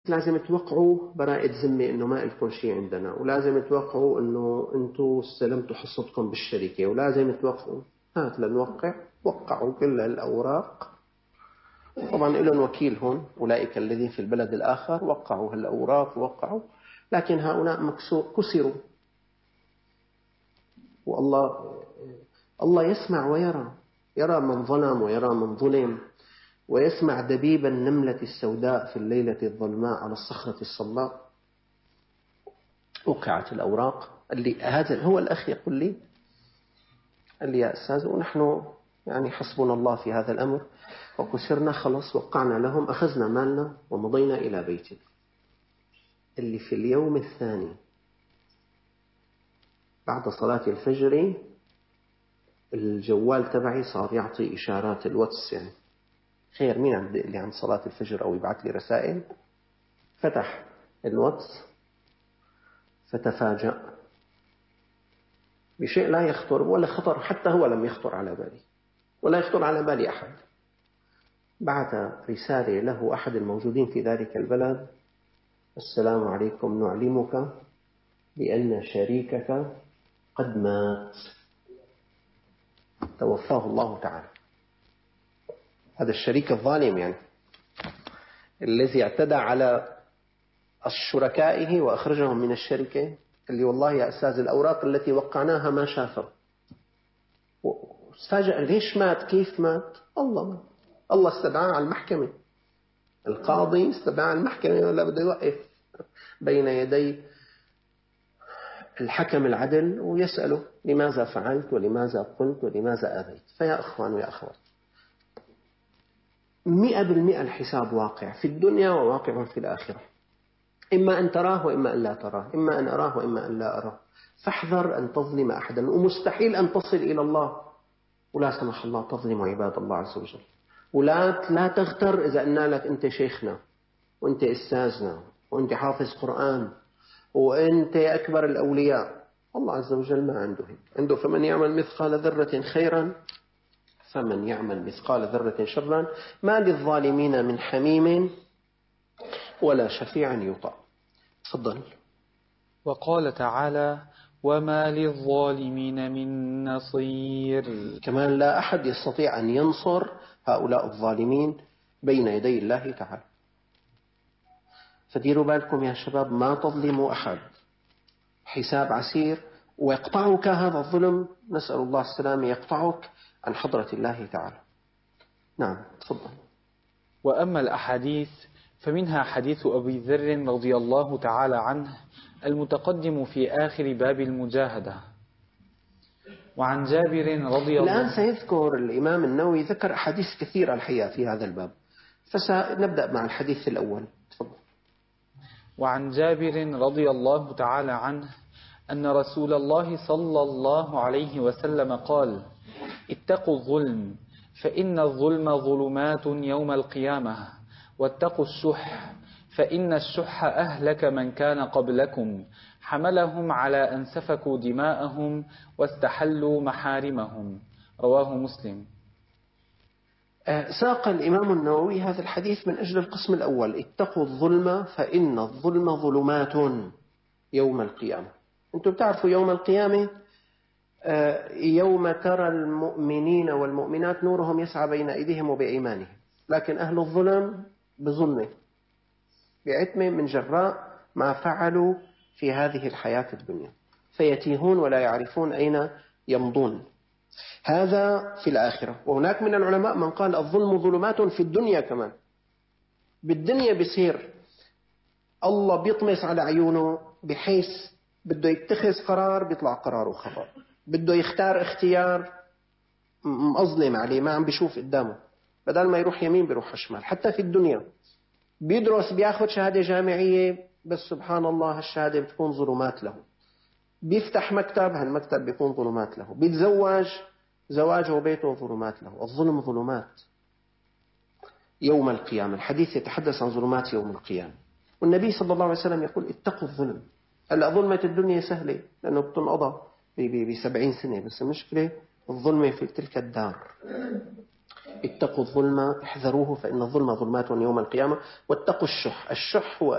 لازم توقعوا براءة ذمة إنه ما إلكم شيء عندنا، ولازم توقعوا إنه أنتوا استلمتوا حصتكم بالشركة، ولازم توقعوا. هات لنوقع. وقعوا كل الأوراق. طبعا لهم وكيل هون، أولئك الذين في البلد الآخر وقعوا هالأوراق ووقعوا، لكن هؤلاء كسروا. والله يسمع ويرى، يرى من ظلم ويرى من ظلم، ويسمع دبيب النملة السوداء في الليلة الظلماء على الصخرة الصلباء. وقعت الأوراق. هذا هو الأخ يقول لي، قال لي يا أستاذ، ونحن يعني حسبنا الله في هذا الأمر، وكسرنا خلص، وقعنا لهم، أخذنا مالنا ومضينا إلى بيتنا. اللي في اليوم الثاني بعد صلاة الفجر الجوال تبعي صار يعطي إشارات الواتس، يعني خير مين عم يدق لي عن صلاة الفجر أو يبعث لي رسائل. فتح الواتس فتفاجأ بشيء لا يخطر ولا خطر، حتى هو لم يخطر على بالي ولا يخطر على بالي أحد. بعث رسالة له أحد الموجودين في ذلك البلد: السلام عليكم، نعلمك بأن شريكك قد مات، توفاه الله تعالى. هذا الشريك الظالم يعني الذي اعتدى على شركائه وأخرجهم من الشركة، اللي والله يا أستاذ الأوراق التي وقعناها ما شافه. استفاجأ ليش مات، كيف مات. الله استدعاه على المحكمة، القاضي استدعاه على المحكمة، ولا بده يوقف بين يدي الحكم العدل ويسأله لماذا فعلت ولماذا قلت ولماذا آذيت. فيا أخوان ويا أخوات، 100% الحساب واقع في الدنيا وواقع في الآخرة، إما أن تراه وإما أن لا تراه، إما أن أراه وإما أن لا أراه. فاحذر أن تظلم أحدا، ومستحيل أن تصل إلى الله ولا سمح الله تظلم عباد الله عز وجل. ولا تغتر إذا قلنا لك أنت شيخنا وأنت أستاذنا وأنت حافظ قرآن وأنت أكبر الأولياء. الله عز وجل ما عنده هيك، عنده فمن يعمل مثقال ذرة خيرا فمن يعمل مثقال ذرة شرا ما للظالمين من حميم ولا شفيع يطاع. تفضل. وقال تعالى: وما للظالمين من نصير. كمان لا أحد يستطيع أن ينصر هؤلاء الظالمين بين يدي الله تعالى. فديروا بالكم يا شباب، ما تظلموا أحد، حساب عسير، ويقطعك هذا الظلم، نسأل الله السلامة، يقطعك عن حضرة الله تعالى. نعم تفضل. وأما الأحاديث فمنها حديث أبي ذر رضي الله تعالى عنه المتقدم في آخر باب المجاهدة. وعن جابر رضي الله. الآن سيذكر الإمام النووي ذكر أحاديث كثيرة الحقيقة في هذا الباب، فسنبدأ مع الحديث الأول. تفضل. وعن جابر رضي الله تعالى عنه أن رسول الله صلى الله عليه وسلم قال: اتقوا الظلم فإن الظلم ظلمات يوم القيامة، واتقوا الشح فإن الشح أهلك من كان قبلكم، حملهم على أن سفكوا دماءهم واستحلوا محارمهم. رواه مسلم. ساق الإمام النووي هذا الحديث من أجل القسم الأول: اتقوا الظلم فإن الظلم ظلمات يوم القيامة. أنتم بتعرفوا يوم القيامة يوم ترى المؤمنين والمؤمنات نورهم يسعى بين أيديهم وبأيمانهم، لكن أهل الظلم بظلمه بعتمه من جراء ما فعلوا في هذه الحياة الدنيا، فيتيهون ولا يعرفون أين يمضون. هذا في الآخرة. وهناك من العلماء من قال الظلم ظلمات في الدنيا كمان. بالدنيا بيصير الله بيطمس على عيونه، بحيث بده يتخذ قرار بيطلع قراره خطأ، بده يختار اختيار مظلم عليه، ما عم بيشوف قدامه، بدل ما يروح يمين بيروح شمال. حتى في الدنيا بيدرس، بياخد شهادة جامعية، بس سبحان الله الشهادة بتكون ظلمات له. بيفتح مكتب، هالمكتب بيكون ظلمات له. بيتزوج، زواجه وبيته ظلمات له. الظلم ظلمات يوم القيامة. الحديث يتحدث عن ظلمات يوم القيامة، والنبي صلى الله عليه وسلم يقول اتقوا الظلم. هلا ظلمة الدنيا سهلة لأنه بتنقضى ب70 سنة، بس المشكلة الظلمة في تلك الدار. اتقوا الظلم احذروه فإن الظلم ظلمات يوم القيامة، واتقوا الشح. الشح هو